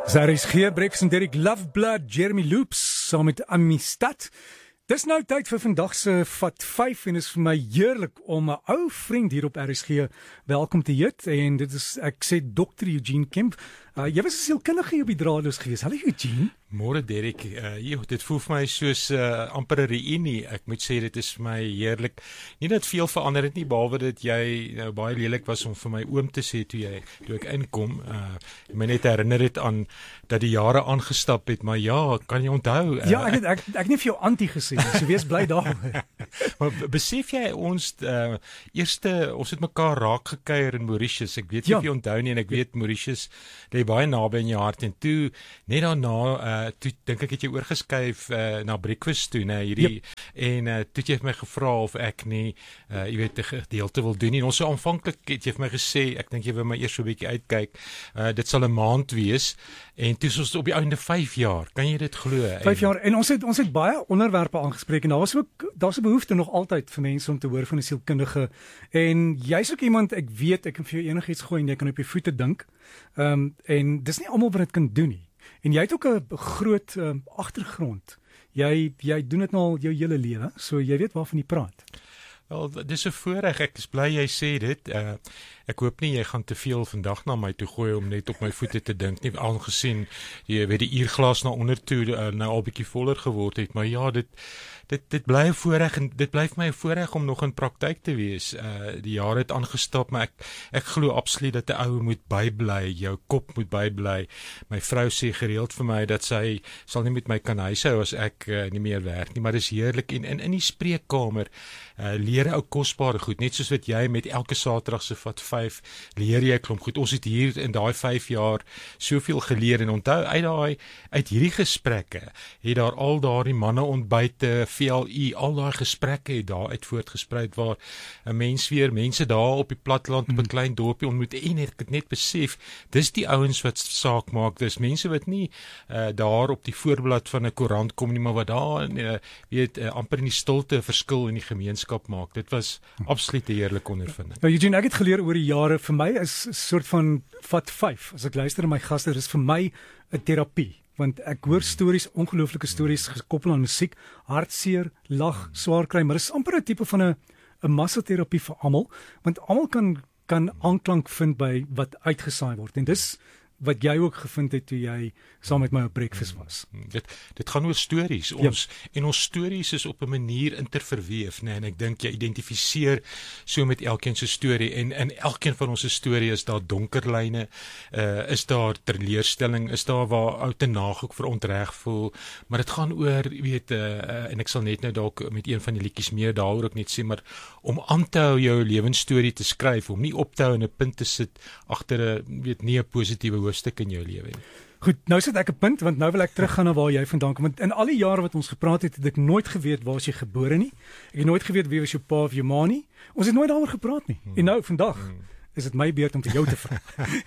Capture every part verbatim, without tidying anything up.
Daar is Geerbreks en Derek Loveblood, Jeremy Loops, saam met Amistad. Dis nou tyd vir vandag se Vat vyf en is vir my heerlik om 'n ou vriend hier op R S G welkom te heet. En dit is, ek sê dokter Eugene Kemp. Uh, jy was 'n sielkundige op die draadloos gewees. Hallo Eugene. Môre Derek, uh, joh, dit voel vir my soos uh, amper 'n reunie. Ek moet sê dit is vir my heerlik. Nie dat veel verander het nie, behalwe dat jy nou baie lelik was om vir my oom te sê toe jy toe ek inkom. Uh, ek my net herinner het aan dat die jare aangestap het, maar ja, kan jy onthou? Uh, ja, ek het ek, ek, ek nie vir jou antie gesê nie, so wees bly daaroor. Maar besef jy ons uh, eerste ons het mekaar raak gekuier in Mauritius. Ek weet nie ja. of jy onthou nie en ek weet Mauritius lê baie naby in jou hart en toe net daarna uh, toe dink ek het jy oorgeskuif uh, na breakfast toe, né, hierdie yep. en uh, toe het jy vir my gevra of ek nie uh, jy weet 'n gedeelte wil doen nie. En ons so aanvanklik het jy vir my gesê, ek dink jy wil my eers so 'n bietjie uitkyk. Uh, dit sal 'n maand wees en toe is ons op die einde vyf jaar. Kan jy dit glo? vyf jaar en ons het ons het baie onderwerpe aangespreek en daar was ook daar's 'n behoefte nog altyd vir mense om te hoor van 'n sielkundige. En jy's ook iemand, ek weet ek kan vir jou enigiets gooi en jy kan op jou voete dink. Ehm um, en dis nie almal wat dit kan doen nie. En jy het ook 'n groot um, agtergrond. Jy jy doen dit nou al jou hele lewe, so jy weet waarvan jy praat. Wel, dis 'n voorreg. Ek is bly jy sê dit. Uh, ek hoop nie jy gaan te veel vandag na my toe gooi om net op my voete te dink nie, aangesien jy weet die uurglas na onder toe uh, nou al bietjie voller geword het, maar ja, dit dit dit bly 'n voorreg en dit bly vir my 'n voorreg om nog in praktyk te wees. Uh, die jare het aangestap, maar ek ek glo absoluut dat 'n ou moet bybly, jou kop moet bybly. My vrou sê gereeld vir my dat sy sal nie met my kan huishou as ek uh, nie meer werk nie, maar dis heerlik en in in die spreekkamer uh, leer ou kosbare goed, net soos wat jy met elke Saterdag se Vat vyf leer jy 'n klomp goed. Ons het hier in daai vyf jaar soveel geleer en onthou uit daai uit hierdie gesprekke het daar al daardie manne ontbyte, V L I, al daai gesprekke het daar uit voortgespruit waar 'n mens weer mense daar op die platteland op 'n klein dorpie ontmoet en ek het net besef dis die ouens wat saak maak. Dis mense wat nie uh, daar op die voorblad van 'n koerant kom nie, maar wat daar uh, weet uh, amper in die stilte 'n verskil in die gemeenskap maak. Dit was absoluut 'n heerlike ondervinding. Nou Eugene, ek het geleer oor die jare, vir my is 'n soort van Vat vyf. As ek luister na my gaste, dis vir my 'n terapie. Want ek hoor stories, ongelooflike stories gekoppel aan musiek, hartseer, lag, swaar kry, maar dit is amper 'n tipe van 'n 'n massaterapie vir almal, want almal kan kan aanklank vind by wat uitgesaai word. En dis wat jy ook gevind het toe jy saam met my op breakfast was. Dit dit gaan oor stories. Ons ja. En ons stories is op 'n manier interverweef, né? Nee, en ek dink jy identifiseer so met elkeen se storie en in elkeen van ons se storie is daar donker lyne, uh, is daar teleurstelling, is daar waar ou te naag ook verontreg voel, maar dit gaan oor, weet uh, uh, en ek sal net nou dalk met een van die liedjies meer daaroor ook net sê, maar om aan te hou jou lewensstorie te skryf, om nie op te hou en 'n punt te sit agter 'n weet nie 'n positiewe hoofstuk in jou lewe nie. Goed, nou sit ek 'n punt, want nou wil ek teruggaan na waar jy vandaan kom. Want in al die jare wat ons gepraat het, het ek nooit geweet waar jy gebore nie. Ek het nooit geweet wie was jou pa of jou ma nie. Ons het nooit daaroor gepraat nie. Hmm. En nou vandag hmm. is dit my beurt om vir jou te vra.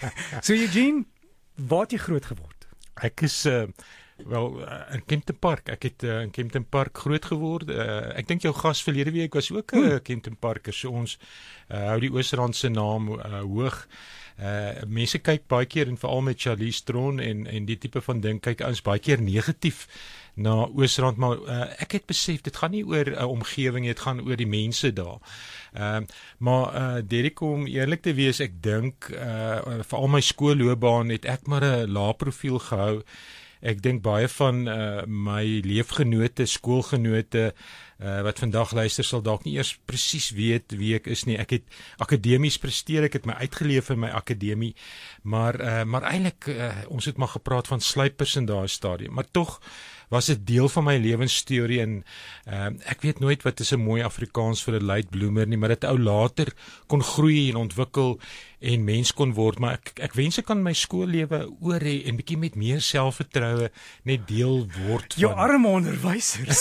So Eugene, waar het jy groot geword? Ek is uh, wel uh, in Kempton Park. Ek het uh, in Kempton Park groot geword. Uh, ek dink jou gas verlede week was ook 'n uh, Kempton Parker. So ons uh, hou die Oosrand se naam uh, hoog. Uh, mense kyk baie keer en veral met Charlize Theron en en die tipe van ding kyk ons baie keer negatief na Oosrand, maar uh, ek het besef dit gaan nie oor 'n uh, omgewing, dit gaan oor die mense daar. Ehm uh, maar uh, Derek, om eerlik te wees, ek dink uh, veral my skoolloopbaan het ek maar 'n lae profiel gehou. Ek dink baie van uh, my leefgenote, skoolgenote uh, wat vandag luister sal dalk nie eers presies weet wie ek is nie. Ek het akademies presteer, ek het my uitgeleef in my akademie, maar uh, maar eintlik uh, ons het maar gepraat van sluipers in daai stadium, maar tog was dit deel van my lewensstorie en uh, ek weet nooit wat is 'n mooi Afrikaans vir 'n late bloomer nie, maar dit ou later kon groei en ontwikkel en mens kon word, maar ek ek wens ek kan my skoollewe oor hê en bietjie met meer selfvertroue net deel word van jou arme onderwysers.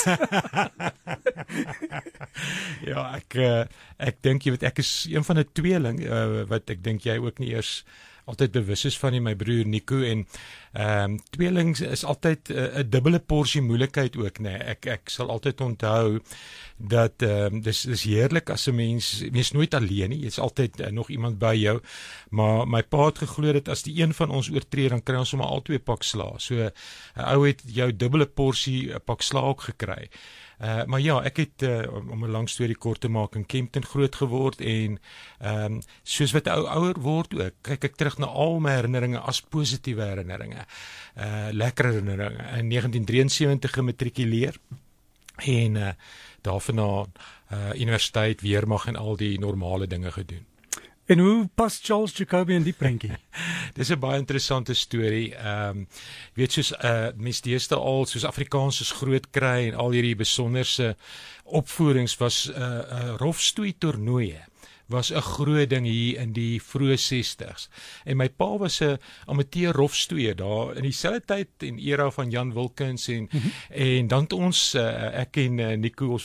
Ja, ek uh, ek dink jy weet ek is een van 'n tweeling uh, wat ek dink jy ook nie eers altyd bewus is van, nie my broer Nico, en ehm um, tweelings is altyd 'n uh, dubbele porsie moeilikheid ook, nê. Ek ek sal altyd onthou dat ehm um, dis dis heerlik as 'n mens mens nooit alleen nie, jy's altyd uh, nog iemand by jou, maar my pa het geglo dat as die een van ons oortree, dan kry ons sommer al twee pak slaag. So 'n uh, ou het jou dubbele porsie uh, pak slaag ook gekry. Uh, maar ja, ek het, uh, om 'n lang storie kort te maak, in Kempton groot geword, en ehm um, soos wat ou ouer word ook, kyk ek terug na al my herinneringe as positiewe herinneringe, uh, lekker herinneringe. In negentien drieënsewentig gematrikuleer, en uh, daarvandaan uh, universiteit, weermag en al die normale dinge gedoen. En hoe pas Charles Jacobi in die prentjie? Dis 'n baie interessante storie. Ehm um, weet soos uh mense deesdae al soos Afrikaans is groot kry en al hierdie besonderse opvoerings was 'n uh, uh, rofstoei toernooie was 'n groot ding hier in die vroeë sestig's. En my pa was 'n amateur rofstoeier daar in dieselfde tyd en era van Jan Wilkins en mm-hmm. en dan het ons uh, ek en uh, Nico ons